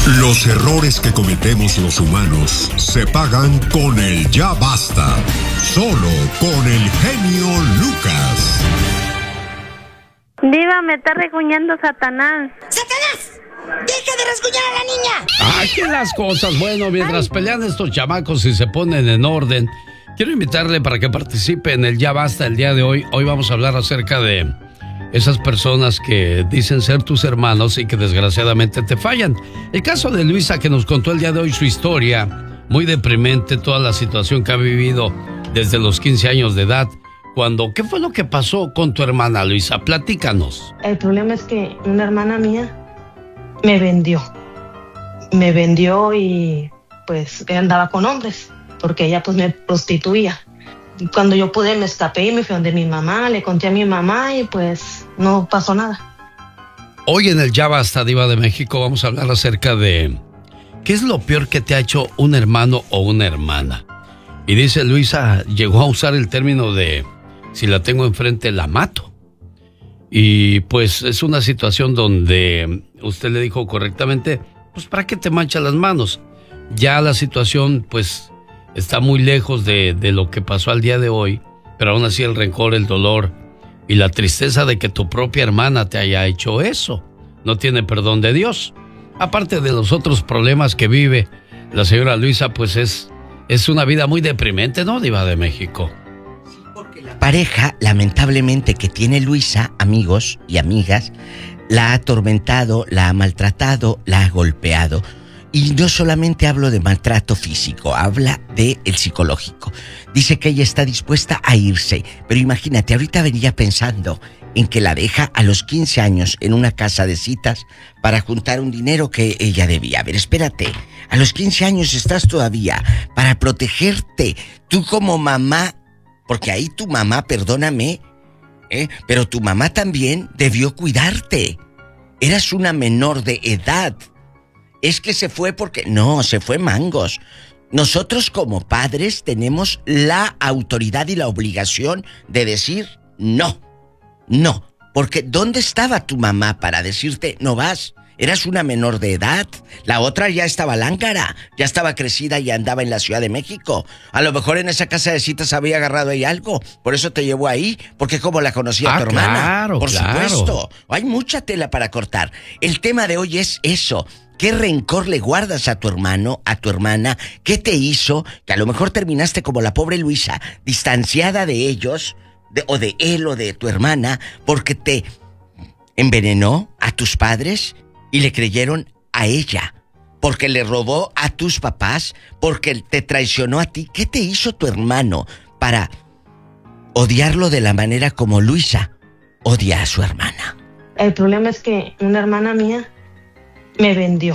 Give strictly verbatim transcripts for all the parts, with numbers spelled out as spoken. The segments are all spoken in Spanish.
Los errores que cometemos los humanos se pagan con el ya basta. Solo con el genio Lucas. Diva, me está regañando Satanás. ¡Satanás! ¡Deja de rasguñar a la niña! ¡Ay, qué las cosas! Bueno, mientras Ay. pelean estos chamacos y se ponen en orden, quiero invitarle para que participe en el Ya Basta el día de hoy. Hoy vamos a hablar acerca de esas personas que dicen ser tus hermanos y que desgraciadamente te fallan. El caso de Luisa, que nos contó el día de hoy su historia, muy deprimente, toda la situación que ha vivido desde los quince años de edad. Cuando, ¿qué fue lo que pasó con tu hermana, Luisa? Platícanos. El problema es que una hermana mía me vendió. Me vendió y pues andaba con hombres, porque ella pues me prostituía. Cuando yo pude me escapé y me fui donde mi mamá, le conté a mi mamá y pues no pasó nada. Hoy en el Ya Basta, Diva de México, vamos a hablar acerca de ¿qué es lo peor que te ha hecho un hermano o una hermana? Y dice Luisa, llegó a usar el término de si la tengo enfrente la mato. Y pues es una situación donde usted le dijo correctamente, pues ¿para qué te mancha las manos? Ya la situación pues está muy lejos de, de lo que pasó al día de hoy, pero aún así el rencor, el dolor y la tristeza de que tu propia hermana te haya hecho eso, no tiene perdón de Dios. Aparte de los otros problemas que vive la señora Luisa, pues es, es una vida muy deprimente, ¿no, Diva de México? Sí, porque la pareja, lamentablemente, que tiene Luisa, amigos y amigas, la ha atormentado, la ha maltratado, la ha golpeado. Y no solamente hablo de maltrato físico, habla de el psicológico. Dice que ella está dispuesta a irse, pero imagínate, ahorita venía pensando en que la deja a los quince años en una casa de citas para juntar un dinero que ella debía. A ver, espérate, a los quince años estás todavía para protegerte, tú como mamá, porque ahí tu mamá, perdóname, ¿eh? pero tu mamá también debió cuidarte. Eras una menor de edad. Es que se fue porque... No, se fue mangos. Nosotros como padres tenemos la autoridad y la obligación de decir no, no. Porque ¿dónde estaba tu mamá para decirte no vas? Eras una menor de edad. La otra ya estaba lángara, ya estaba crecida y andaba en la Ciudad de México. A lo mejor en esa casa de citas había agarrado ahí algo. Por eso te llevó ahí, porque como la conocía ah, tu hermana. Claro, Por claro. supuesto. Hay mucha tela para cortar. El tema de hoy es eso. ¿Qué rencor le guardas a tu hermano, a tu hermana? ¿Qué te hizo? Que a lo mejor terminaste como la pobre Luisa, distanciada de ellos, de, o de él o de tu hermana, porque te envenenó a tus padres y le creyeron a ella, porque le robó a tus papás, porque te traicionó a ti. ¿Qué te hizo tu hermano para odiarlo de la manera como Luisa odia a su hermana? El problema es que una hermana mía me vendió.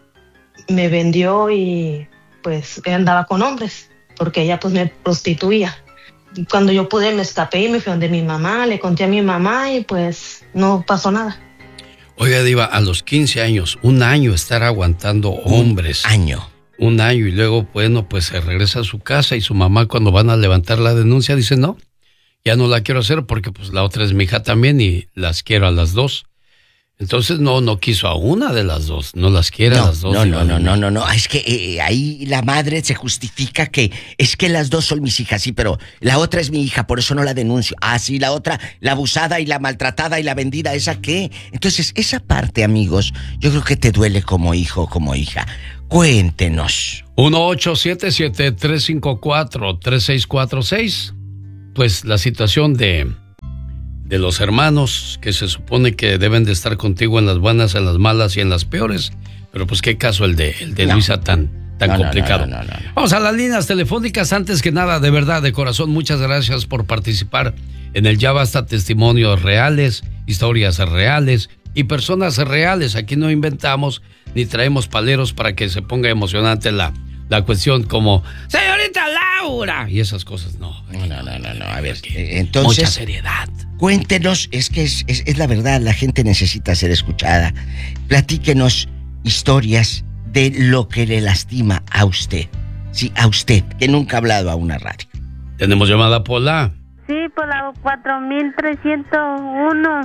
Me vendió y pues andaba con hombres, porque ella pues me prostituía. Cuando yo pude me escapé y me fui donde mi mamá, le conté a mi mamá y pues no pasó nada. Oiga, Diva, a los quince años, un año estar aguantando hombres. Un año. Un año y luego, bueno, pues se regresa a su casa y su mamá cuando van a levantar la denuncia dice, no, ya no la quiero hacer porque pues la otra es mi hija también y las quiero a las dos. Entonces no, no quiso a una de las dos, no las quiere no, a las dos. No, no, no, no, no, no, es que eh, ahí la madre se justifica que es que las dos son mis hijas, sí, pero la otra es mi hija, por eso no la denuncio. Ah, sí, la otra, la abusada y la maltratada y la vendida, ¿esa qué? Entonces, esa parte, amigos, yo creo que te duele como hijo o como hija. Cuéntenos. uno ocho siete siete, tres cinco cuatro, tres seis cuatro seis. Pues la situación de... de los hermanos que se supone que deben de estar contigo en las buenas, en las malas y en las peores. Pero pues qué caso el de, el de no. Luisa tan, tan no, complicado. No, no, no, no, no. Vamos a las líneas telefónicas. Antes que nada, de verdad, de corazón, muchas gracias por participar en el Ya Basta. Testimonios reales, historias reales y personas reales. Aquí no inventamos ni traemos paleros para que se ponga emocionante la, la cuestión como señorita Laura y esas cosas. No, no, no, no, no, no. A ver, entonces... mucha seriedad. Cuéntenos, es que es, es, es la verdad, la gente necesita ser escuchada. Platíquenos historias de lo que le lastima a usted. Sí, a usted, que nunca ha hablado a una radio. ¿Tenemos llamada, Pola? Sí, por la cuatro mil trescientos uno.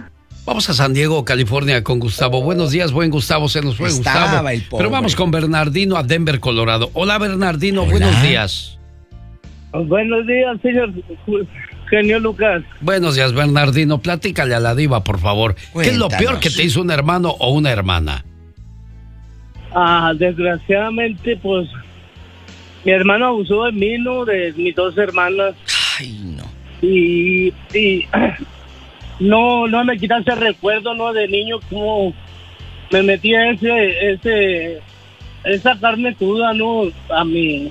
Vamos a San Diego, California, con Gustavo. Buenos días, buen Gustavo, se nos fue Estaba Gustavo. el pobre. Pero vamos con Bernardino a Denver, Colorado. Hola, Bernardino, Hola. buenos días. Buenos días, señor genio Lucas. Buenos días, Bernardino. Platícale a la diva, por favor. Cuéntanos. ¿Qué es lo peor que te hizo un hermano o una hermana? Ah, desgraciadamente, pues, mi hermano abusó de mí, ¿no? De mis dos hermanas. Ay, no. Y, y no, no me quita ese recuerdo, ¿no? De niño, como me metía ese, ese, esa carne cruda, ¿no? A mi,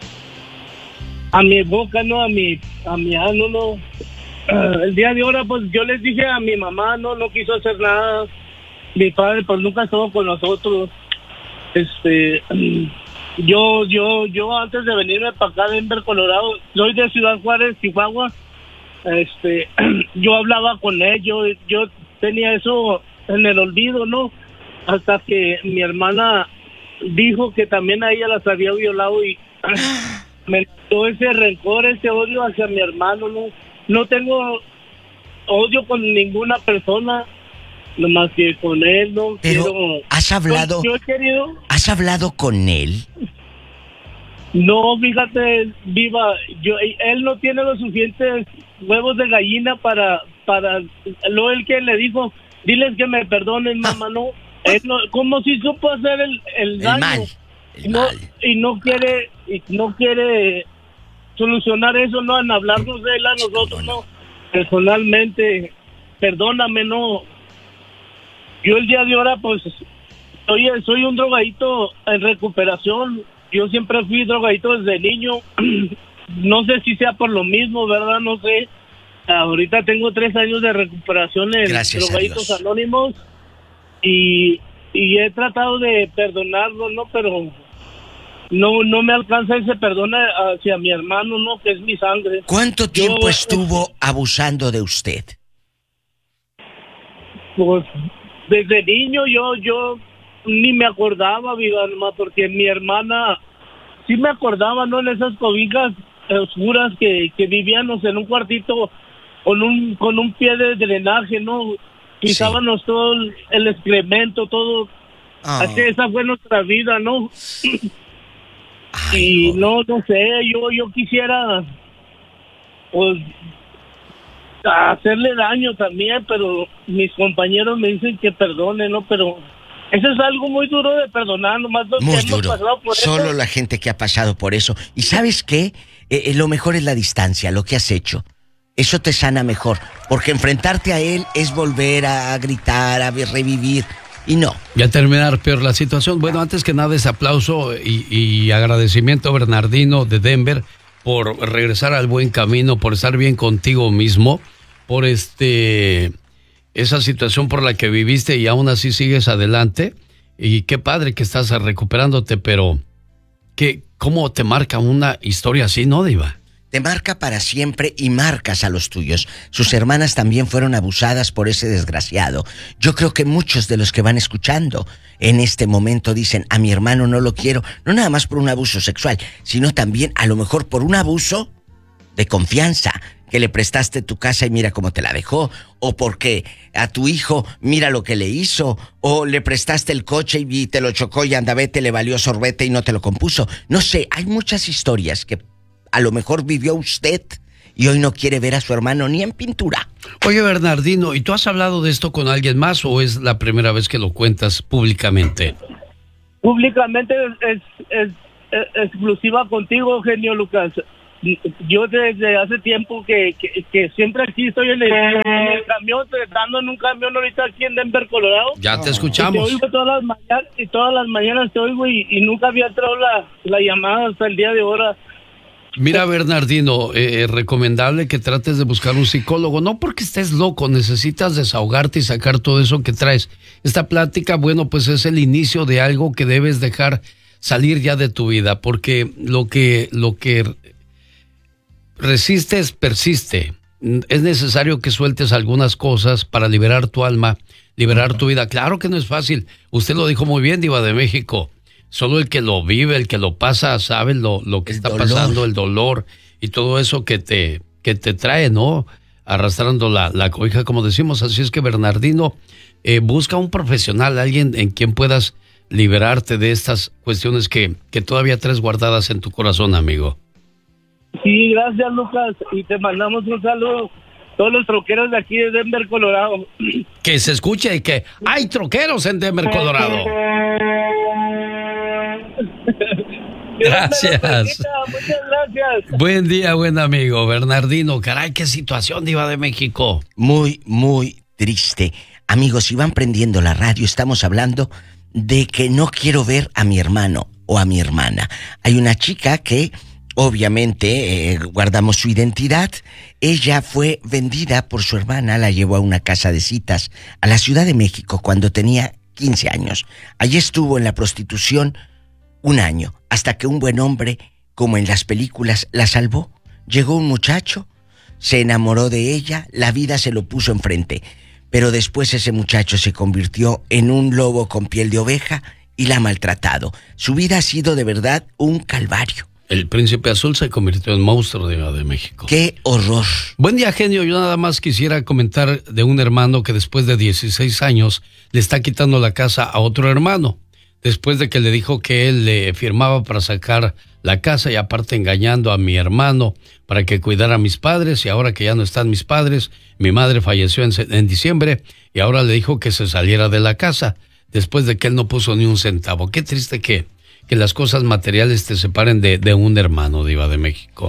a mi boca, ¿no? A mi, a mi ano, ¿no? El día de ahora, pues, yo les dije a mi mamá, ¿no? No quiso hacer nada. Mi padre, pues, nunca estuvo con nosotros. Este, yo, yo, yo antes de venirme para acá, Denver, Colorado, soy de Ciudad Juárez, Chihuahua. Este, yo hablaba con él, yo, yo tenía eso en el olvido, ¿no? Hasta que mi hermana dijo que también a ella las había violado y me dio ese rencor, ese odio hacia mi hermano, ¿no? No tengo odio con ninguna persona, nomás que con él, ¿no? Pero, Quiero, ¿has hablado? Yo he querido... ¿Has hablado con él? No, fíjate, Viva, yo, él no tiene los suficientes huevos de gallina para, para, lo él que le dijo, diles que me perdonen, mamá, no, él no, como si supo hacer el, el daño, El mal, el y no, mal. y no quiere, y no quiere solucionar eso, no, en hablarnos de él a nosotros, no, personalmente, perdóname, no, yo el día de ahora, pues, soy, soy un drogadito en recuperación. Yo siempre fui drogadito desde niño. No sé si sea por lo mismo, ¿verdad? No sé. Ahorita tengo tres años de recuperación en Gracias Drogaditos a Dios. Anónimos. Y, y he tratado de perdonarlo, ¿no? Pero no no me alcanza ese perdón hacia mi hermano, ¿no? Que es mi sangre. ¿Cuánto tiempo Yo, estuvo abusando de usted? Pues desde niño yo yo ni me acordaba, viva, nomás porque mi hermana sí me acordaba, ¿no? En esas cobijas oscuras que, que vivíamos en un cuartito con un con un pie de drenaje, ¿no? Pisábamos sí. todo el, el excremento, todo. Oh. Así, esa fue nuestra vida, ¿no? Ay, y no, no sé, yo yo quisiera pues hacerle daño también, pero mis compañeros me dicen que perdone, ¿no? Pero eso es algo muy duro de perdonar, nomás los muy que hemos duro. pasado por Solo eso. La gente que ha pasado por eso. ¿Y sabes qué? Eh, eh, lo mejor es la distancia, lo que has hecho. Eso te sana mejor, porque enfrentarte a él es volver a gritar, a revivir, y no. Y a terminar peor la situación. Bueno, antes que nada, ese aplauso y, y agradecimiento a Bernardino de Denver por regresar al buen camino, por estar bien contigo mismo, por este... esa situación por la que viviste y aún así sigues adelante. Y qué padre que estás recuperándote, pero ¿qué, ¿cómo te marca una historia así, no, Diva? Te marca para siempre y marcas a los tuyos. Sus hermanas también fueron abusadas por ese desgraciado. Yo creo que muchos de los que van escuchando en este momento dicen, a mi hermano no lo quiero, no nada más por un abuso sexual, sino también a lo mejor por un abuso de confianza, que le prestaste tu casa y mira cómo te la dejó, o porque a tu hijo mira lo que le hizo, o le prestaste el coche y te lo chocó y andavete, le valió sorbete y no te lo compuso. No sé, hay muchas historias que a lo mejor vivió usted y hoy no quiere ver a su hermano ni en pintura. Oye, Bernardino, ¿y tú has hablado de esto con alguien más o es la primera vez que lo cuentas públicamente? Públicamente es, es, es, es exclusiva contigo, genio Lucas. Yo desde hace tiempo que, que, que siempre aquí estoy en el, en el camión, estando en un camión ahorita aquí en Denver, Colorado. Ya te escuchamos. Y te oigo todas las mañanas, y todas las mañanas te oigo y, y nunca había entrado la, la llamada hasta el día de ahora. Mira, Bernardino, eh, recomendable que trates de buscar un psicólogo, no porque estés loco, necesitas desahogarte y sacar todo eso que traes. Esta plática, bueno, pues es el inicio de algo que debes dejar salir ya de tu vida, porque lo que, lo que resistes, persiste. Es necesario que sueltes algunas cosas para liberar tu alma, liberar tu vida. Claro que no es fácil, usted lo dijo muy bien, Diva de México. Solo el que lo vive, el que lo pasa, sabe lo, lo que el está dolor. pasando, el dolor y todo eso que te, que te trae, ¿no? arrastrando la, la cobija, como decimos. Así es que, Bernardino, eh, busca un profesional, alguien en quien puedas liberarte de estas cuestiones que, que todavía traes guardadas en tu corazón, amigo. Sí, gracias, Lucas, y te mandamos un saludo a todos los troqueros de aquí de Denver, Colorado. Que se escuche y que hay troqueros en Denver, Colorado. Gracias. Muchas gracias. Buen día, buen amigo. Bernardino, caray, qué situación, Diva de México. Muy, muy triste. Amigos, si van prendiendo la radio, estamos hablando de que no quiero ver a mi hermano o a mi hermana. Hay una chica que obviamente eh, guardamos su identidad. Ella fue vendida por su hermana, la llevó a una casa de citas a la Ciudad de México cuando tenía quince años. Allí estuvo en la prostitución un año, hasta que un buen hombre, como en las películas, la salvó. Llegó un muchacho, se enamoró de ella, la vida se lo puso enfrente. Pero después ese muchacho se convirtió en un lobo con piel de oveja y la ha maltratado. Su vida ha sido de verdad un calvario. El príncipe azul se convirtió en monstruo, Diva de México. ¡Qué horror! Buen día, genio. Yo nada más quisiera comentar de un hermano que después de dieciséis años le está quitando la casa a otro hermano. Después de que le dijo que él le firmaba para sacar la casa y aparte engañando a mi hermano para que cuidara a mis padres, y ahora que ya no están mis padres, mi madre falleció en, en diciembre y ahora le dijo que se saliera de la casa después de que él no puso ni un centavo. Qué triste que, que las cosas materiales te separen de, de un hermano, Diva de México.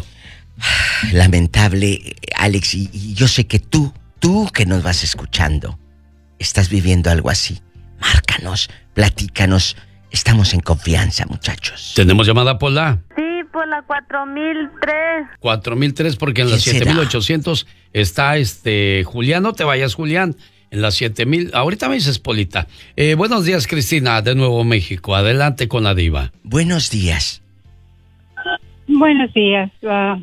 Lamentable, Alex, y, y yo sé que tú, tú que nos vas escuchando, estás viviendo algo así. Márcanos, platícanos. Estamos en confianza, muchachos. ¿Tenemos llamada, Pola? Sí, por la cuatro mil tres. cuatro mil tres, porque en la siete mil ochocientos está este Julián. No te vayas, Julián. En la siete mil. Ahorita me dices, Polita. Eh, buenos días, Cristina, de Nuevo México. Adelante con la diva. Buenos días. Buenos días. Uh,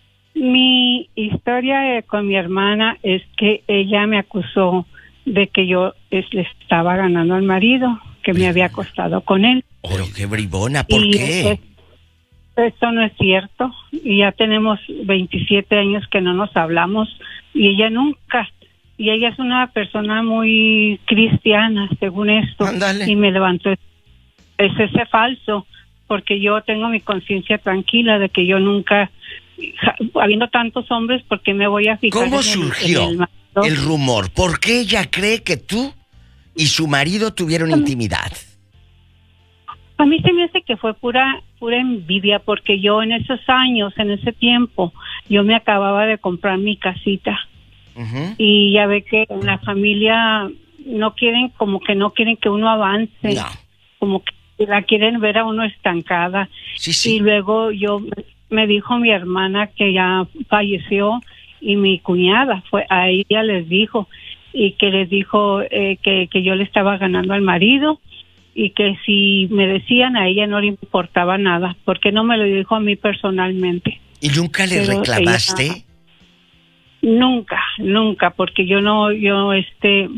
mi historia eh, con mi hermana es que ella me acusó de que yo es, le estaba ganando al marido, que me había acostado con él. Pero qué bribona, ¿por y qué? Es, esto no es cierto. Y ya tenemos veintisiete años que no nos hablamos y ella nunca. Y ella es una persona muy cristiana, según esto. Ándale. Y me levantó. Es ese falso, porque yo tengo mi conciencia tranquila de que yo nunca, habiendo tantos hombres, ¿por qué me voy a fijar? ¿Cómo en el, surgió en el el rumor? ¿Por qué ella cree que tú y su marido tuvieron intimidad? A mí se me hace que fue pura pura envidia, porque yo en esos años, en ese tiempo, yo me acababa de comprar mi casita. Uh-huh. Y ya ve que en la familia no quieren, como que no quieren que uno avance. No. Como que la quieren ver a uno estancada. Sí, sí. Y luego yo, me dijo mi hermana que ya falleció, y mi cuñada fue a ella les dijo, y que les dijo eh, que, que yo le estaba ganando al marido, y que si me decían a ella no le importaba nada, porque no me lo dijo a mí personalmente. ¿Y nunca le Pero reclamaste? Ella, nunca, nunca, porque yo no, yo este,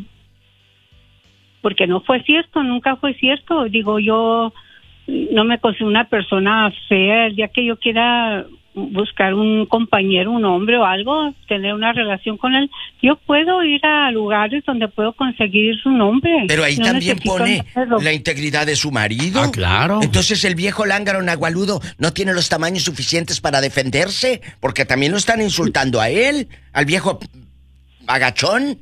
porque no fue cierto, nunca fue cierto. Digo, yo no me considero una persona fea. El día que yo quiera buscar un compañero, un hombre o algo, tener una relación con él, yo puedo ir a lugares donde puedo conseguir su nombre. Pero ahí no también pone la integridad de su marido. Ah, claro. Entonces el viejo lángaro nagualudo no tiene los tamaños suficientes para defenderse, porque también lo están insultando a él, al viejo agachón.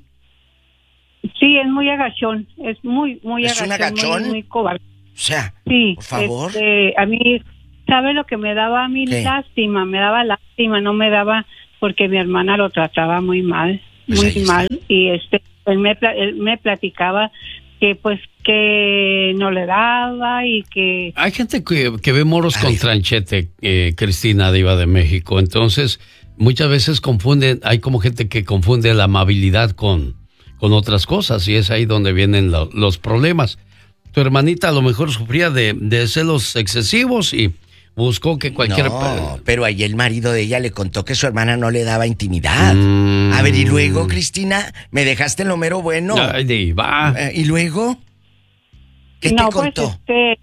Sí, es muy agachón, es muy, muy ¿Es agachón. ¿Es un agachón? Muy, muy cobarde. O sea, sí, por favor. Este, a mí, ¿sabe lo que me daba a mí? ¿Qué? Lástima, me daba lástima, no me daba, porque mi hermana lo trataba muy mal, pues muy mal, y este, él me, él me platicaba que pues que no le daba y que... Hay gente que, que ve moros Ay. con tranchete, eh, Cristina, diva de México, entonces muchas veces confunden, hay como gente que confunde la amabilidad con, con otras cosas, y es ahí donde vienen lo, los problemas. Tu hermanita a lo mejor sufría de, de celos excesivos y buscó que cualquier... No, pero ahí el marido de ella le contó que su hermana no le daba intimidad. Mm. A ver, y luego, Cristina, ¿me dejaste en lo mero bueno? Ay, diva. Eh, ¿Y luego? ¿Qué no, te contó? Pues, este,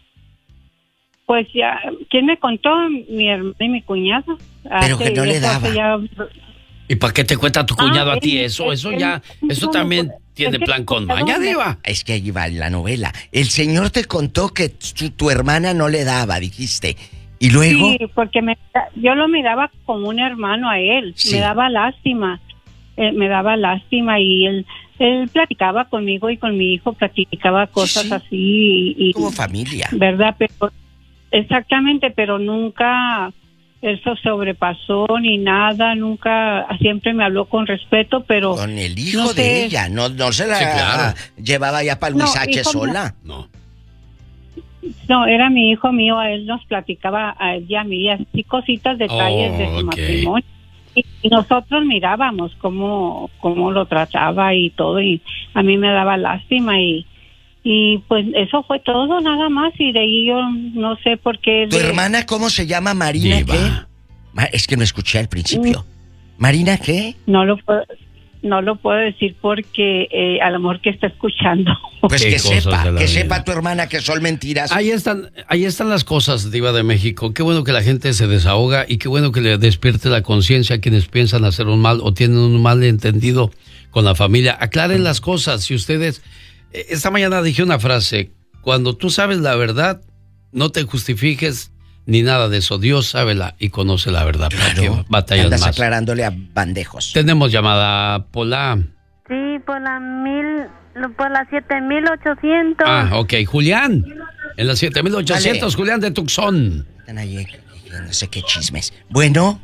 pues ya, ¿quién me contó? Mi hermana y mi cuñado. Pero que no le daba. Ya, ¿Y para qué te cuenta tu cuñado Ah, a ti él- eso? él- Eso él- ya, eso no, también no, tiene es que- plan con maña, diva. Es que ahí va la novela. El señor te contó que tu, tu hermana no le daba, dijiste. ¿Y luego? Sí, porque me, yo lo miraba como un hermano a él. Sí. Me daba lástima. Eh, me daba lástima y él, él platicaba conmigo y con mi hijo, platicaba cosas sí. así. Y, y- Como familia. ¿Verdad? Pero, exactamente, pero nunca eso sobrepasó ni nada. Nunca, siempre me habló con respeto, pero... Con el hijo no de sé. ella. No, no se la Sí, claro. llevaba ya para el No, huizache hijo mío. sola. No. No, era mi hijo mío, a él nos platicaba a él y a mí, así cositas, detalles Oh, de su ok. matrimonio. Y, y nosotros mirábamos cómo, cómo lo trataba y todo, y a mí me daba lástima y, y pues eso fue todo nada más, y de ahí yo no sé por qué... ¿Tu de- hermana cómo se llama? ¿Marina Diva. qué? Ma- Es que no escuché al principio. ¿Marina qué? No lo puedo, no lo puedo decir porque eh, a lo mejor que está escuchando. Pues Qué que cosas sepa, de la que vida. sepa tu hermana que son mentiras. Ahí están, ahí están las cosas, diva de México. Qué bueno que la gente se desahoga y qué bueno que le despierte la conciencia a quienes piensan hacer un mal o tienen un mal entendido con la familia. Aclaren las cosas. Si ustedes... eh, Esta mañana dije una frase. Cuando tú sabes la verdad, no te justifiques ni nada de eso. Dios sabe la y conoce la verdad. ¿Para qué Claro, batallas andas más? aclarándole a bandejos. Tenemos llamada, Pola. Sí, por la mil, por la siete mil ochocientos. Ah, ok. Julián. En las siete mil ochocientos, Dale. Julián de Tucson. Están ahí, eh, no sé qué chismes. Bueno,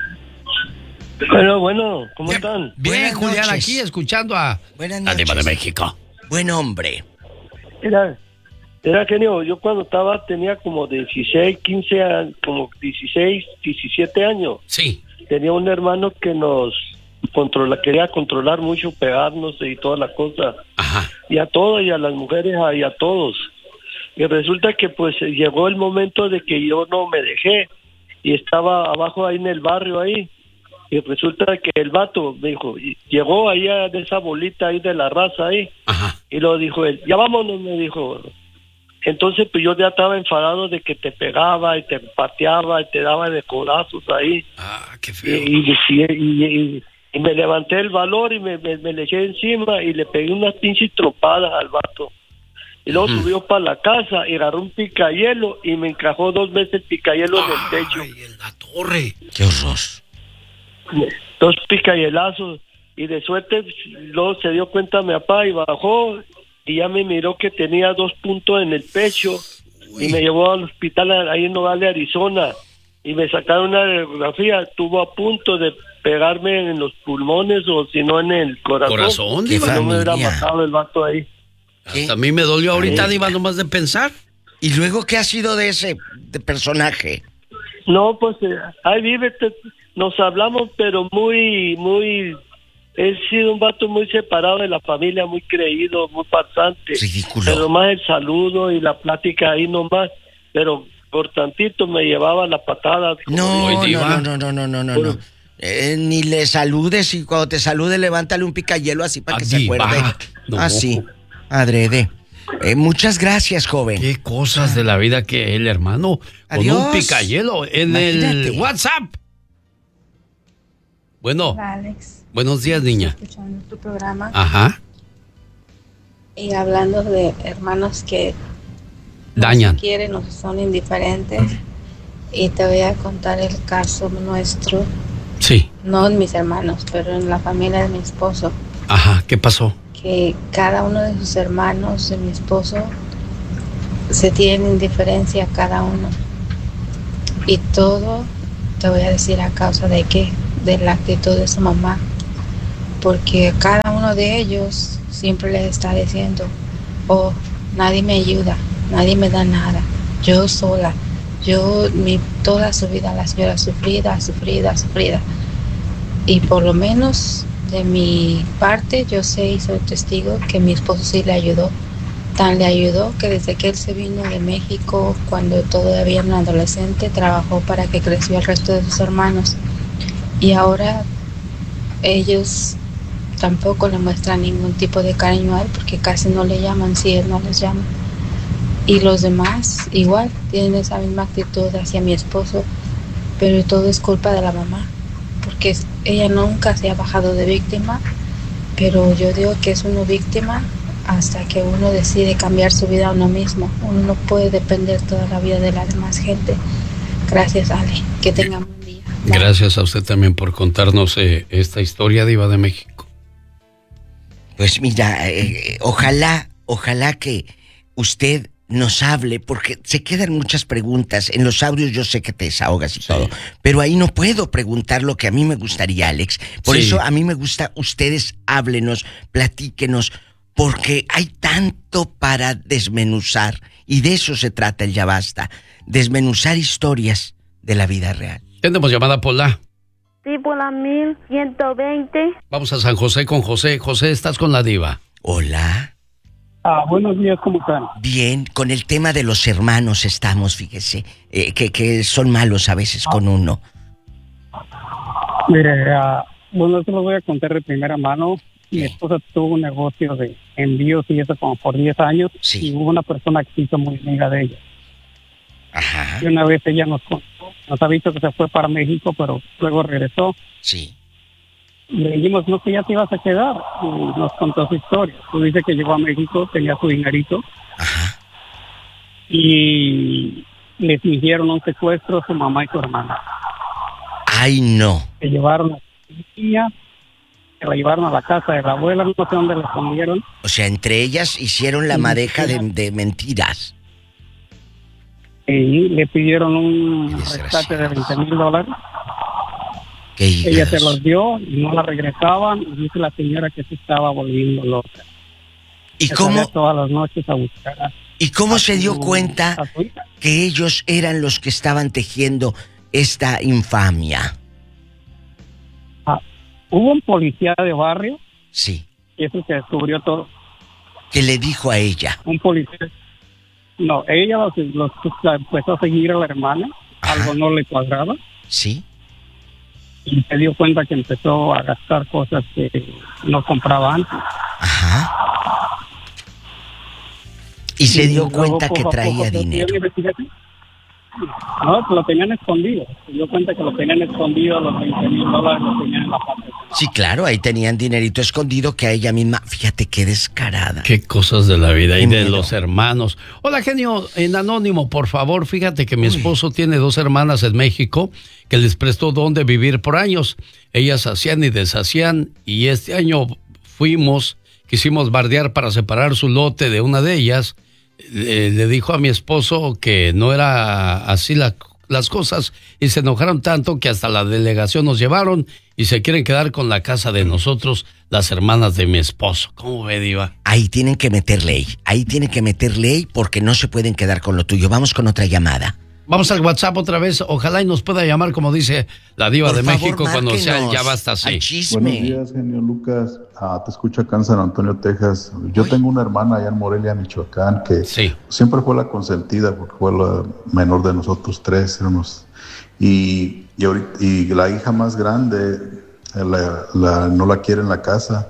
Bueno, bueno, ¿cómo están? Bien, Buenas Julián, noches. aquí escuchando a Buenas la diva de noches. México. buen hombre. Mira, era genio, yo cuando estaba tenía como dieciséis, quince años, como dieciséis, diecisiete años. Sí. Tenía un hermano que nos controla, quería controlar mucho, pegarnos y toda la cosa. Ajá. Y a todos, y a las mujeres, y a todos. Y resulta que pues llegó el momento de que yo no me dejé. Y estaba abajo ahí en el barrio ahí. Y resulta que el vato me dijo, y llegó allá de esa bolita ahí de la raza ahí. Ajá. Y lo dijo él, ya vámonos, me dijo. Entonces pues yo ya estaba enfadado de que te pegaba y te pateaba y te daba de codazos ahí. Ah, qué Y, feo. y, y, y- y me levanté el valor y me, me, me le eché encima y le pegué unas pinches tropadas al vato. Y luego Ujú. subió para la casa y agarró un picayelo y me encajó dos veces el picayelo en el pecho. Ay, en la torre. Qué horror. Dos picayelazos. Y de suerte luego se dio cuenta mi papá y bajó y ya me miró que tenía dos puntos en el pecho. Y me llevó al hospital ahí en Nogales, Arizona. Y me sacaron una radiografía. Estuvo a punto de pegarme en los pulmones o si no en el corazón. Corazón, Qué diva. Si no me hubiera familia. matado el vato ahí. ¿Qué? Hasta a mí me dolió ahorita, Sí. diva, nomás de pensar. ¿Y luego qué ha sido de ese de personaje? No, pues eh, ahí vive, te- nos hablamos, pero muy, muy, he sido un vato muy separado de la familia, muy creído, muy pasante. Ridículo. Pero más el saludo y la plática ahí nomás, pero por tantito me llevaba la patada. como No, Oye, no, diva. no, no, no, no, no, no. Eh, ni le saludes y cuando te salude levántale un picayelo así para Ah, que se diva. acuerde. No. Así, adrede. Eh, muchas gracias, joven. Qué cosas de la vida que el hermano con Adiós. un picayelo en Imagínate. el WhatsApp. Bueno, Hola, Alex, buenos días, niña. escuchando tu programa Ajá. y hablando de hermanos que no Dañan. se quieren o son indiferentes. Y te voy a contar el caso nuestro, Sí. no en mis hermanos, pero en la familia de mi esposo, Ajá. ¿Qué pasó? que cada uno de sus hermanos de mi esposo se tienen indiferencia cada uno. Y todo, te voy a decir a causa de qué, de la actitud de su mamá. Porque cada uno de ellos siempre les está diciendo, oh, nadie me ayuda, nadie me da nada, yo sola, yo mi, toda su vida la señora sufrida, sufrida, sufrida. Y por lo menos de mi parte, yo sé y soy testigo que mi esposo sí le ayudó. Tan le ayudó que desde que él se vino de México, cuando todavía era un adolescente, trabajó para que creció el resto de sus hermanos. Y ahora ellos tampoco le muestran ningún tipo de cariño a él porque casi no le llaman si él no les llama. Y los demás igual tienen esa misma actitud hacia mi esposo, pero todo es culpa de la mamá. porque ella nunca se ha bajado de víctima, pero yo digo que es uno víctima hasta que uno decide cambiar su vida a uno mismo. Uno no puede depender toda la vida de la demás gente. Gracias, Ale. Que tengan buen día. Bye. Gracias a usted también por contarnos eh, esta historia, Diva de México. Pues mira, eh, ojalá, ojalá que usted nos hable, porque se quedan muchas preguntas. En los audios yo sé que te desahogas y sí. todo, pero ahí no puedo preguntar lo que a mí me gustaría, Alex. Por sí. eso a mí me gusta, ustedes háblenos, platíquenos, porque hay tanto para desmenuzar, y de eso se trata el Ya Basta, desmenuzar historias de la vida real. Tenemos llamada, Pola. Sí, Pola mil ciento veinte. Vamos a San José con José. José, ¿estás con la Diva? Hola. Ah, buenos días, ¿cómo están? Bien, con el tema de los hermanos estamos, fíjese, eh, que, que son malos a veces con uno. Mire, uh, bueno, se lo voy a contar de primera mano. Mi ¿Qué? esposa tuvo un negocio de envíos y eso como por diez años. Sí. Y hubo una persona que se hizo muy amiga de ella. Ajá. Y una vez ella nos contó, nos ha dicho que se fue para México, pero luego regresó. Sí. Y le dijimos, no, que ya te ibas a quedar. Y nos contó su historia. Tú dice que llegó a México, tenía su dinerito. Ajá. Y les hicieron un secuestro a su mamá y su hermana. Ay, no. Se llevaron a su niña, se la llevaron a la casa de la abuela, no sé dónde la escondieron. O sea, entre ellas hicieron la madeja de, de mentiras. Y le pidieron un rescate de veinte mil dólares. Qué Ella se hijas. los dio y no la regresaban. Y dice la señora que se estaba volviendo loca. ¿Y Se cómo, salía todas las noches a buscar a, ¿y cómo a se dio su- cuenta a su hija. que ellos eran los que estaban tejiendo esta infamia? Ah, hubo un policía de barrio Sí. y es el que descubrió todo. ¿Qué le dijo a ella? Un policía. No, ella los, los, la empezó a seguir a la hermana. Ajá. Algo no le cuadraba. Sí. Y se dio cuenta que empezó a gastar cosas que no compraba antes. Ajá. Y se dio luego, cuenta poco que a poco, traía se dinero. dio la investigación. No, lo tenían escondido. Se dio cuenta que lo tenían escondido, los veinte mil dólares los tenían en la parte. Sí, claro, ahí tenían dinerito escondido que a ella misma, fíjate qué descarada. Qué cosas de la vida y Qué de miedo. los hermanos. Hola, genio, en anónimo, por favor, fíjate que mi esposo tiene dos hermanas en México que les prestó donde vivir por años. Ellas hacían y deshacían y este año fuimos, quisimos bardear para separar su lote de una de ellas. Le, le dijo a mi esposo que no era así la, las cosas y se enojaron tanto que hasta la delegación nos llevaron y se quieren quedar con la casa de nosotros, las hermanas de mi esposo. ¿Cómo ve, Diva? Ahí tienen que meter ley, ahí tienen que meter ley porque no se pueden quedar con lo tuyo. Vamos con otra llamada. Vamos al WhatsApp otra vez, ojalá y nos pueda llamar como dice la Diva Por de favor, México cuando sea el márquenos Ya Basta al así. chisme. Buenos días, genio Lucas. Ah, te escucho acá en San Antonio, Texas. Yo Uy. tengo una hermana allá en Morelia, Michoacán, que Sí. siempre fue la consentida porque fue la menor de nosotros tres. Éramos, y, y, ahorita- y la hija más grande eh, la, la- no la quiere en la casa.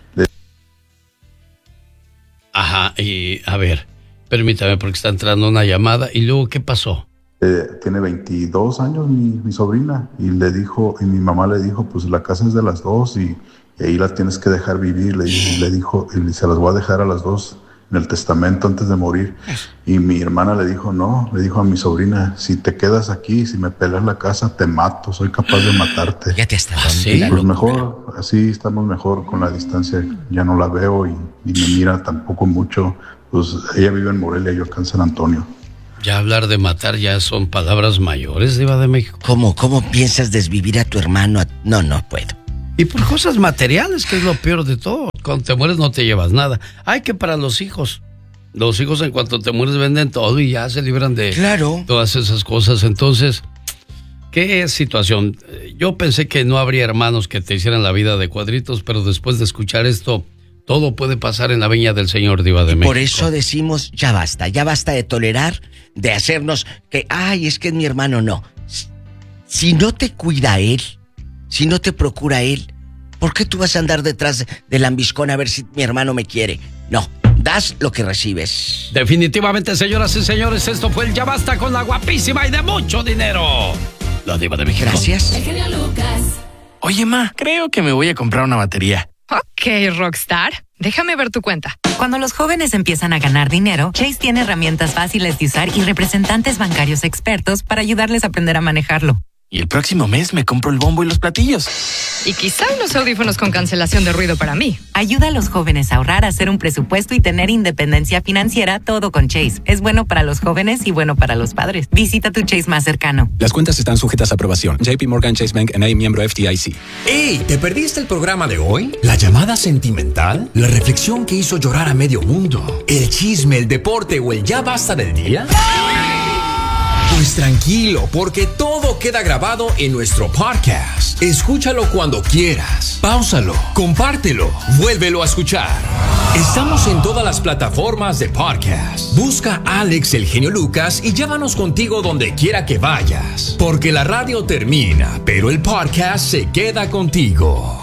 Ajá, y a ver, permítame porque está entrando una llamada y luego, ¿qué pasó? Eh, tiene veintidós años mi, mi sobrina y le dijo, y mi mamá le dijo, pues la casa es de las dos y, y ahí las tienes que dejar vivir. Le, y le dijo, y se las voy a dejar a las dos en el testamento antes de morir. Y mi hermana le dijo, no, le dijo a mi sobrina, si te quedas aquí, si me peleas la casa, te mato, soy capaz de matarte. Fíjate hasta dónde. ¿Sí? la Pues locura. mejor, así estamos mejor con la distancia, ya no la veo y, y me mira tampoco mucho. Pues ella vive en Morelia, yo acá en San Antonio. Ya hablar de matar ya son palabras mayores, Diva de México. ¿Cómo, cómo piensas desvivir a tu hermano? No, no puedo. Y por cosas materiales, que es lo peor de todo. Cuando te mueres no te llevas nada. Hay que para los hijos. Los hijos en cuanto te mueres venden todo y ya se libran de Claro. todas esas cosas. Entonces, ¿qué situación? Yo pensé que no habría hermanos que te hicieran la vida de cuadritos, pero después de escuchar esto, todo puede pasar en la viña del Señor, Diva de México. Por eso decimos, ya basta, ya basta de tolerar, de hacernos que, ay, es que es mi hermano, no. Si no te cuida él, si no te procura él, ¿por qué tú vas a andar detrás del lambiscón a ver si mi hermano me quiere? No, das lo que recibes. Definitivamente, señoras y señores, esto fue el Ya Basta con la guapísima y de mucho dinero, la Diva de México. Gracias. El genio Lucas. Oye, ma, creo que me voy a comprar una batería. Ok, Rockstar. Déjame ver tu cuenta. Cuando los jóvenes empiezan a ganar dinero, Chase tiene herramientas fáciles de usar y representantes bancarios expertos para ayudarles a aprender a manejarlo. Y el próximo mes me compro el bombo y los platillos. Y quizá unos audífonos con cancelación de ruido para mí. Ayuda a los jóvenes a ahorrar, a hacer un presupuesto y tener independencia financiera, todo con Chase. Es bueno para los jóvenes y bueno para los padres. Visita tu Chase más cercano. Las cuentas están sujetas a aprobación. J P Morgan Chase Bank N A, miembro F D I C. ¡Ey! ¿Te perdiste el programa de hoy? ¿La llamada sentimental? ¿La reflexión que hizo llorar a medio mundo? ¿El chisme, el deporte o el ya basta del día? Pues tranquilo, porque todo queda grabado en nuestro podcast. Escúchalo cuando quieras. Páusalo, compártelo, vuélvelo a escuchar. Estamos en todas las plataformas de podcast. Busca Alex el Genio Lucas y llévanos contigo donde quiera que vayas. Porque la radio termina, pero el podcast se queda contigo.